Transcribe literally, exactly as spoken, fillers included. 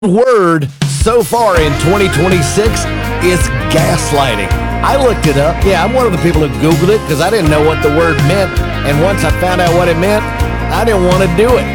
word so far in twenty twenty-six is gaslighting. I looked it up. Yeah, I'm one of the people who Googled it because I didn't know what the word meant. And once I found out what it meant, I didn't want to do it.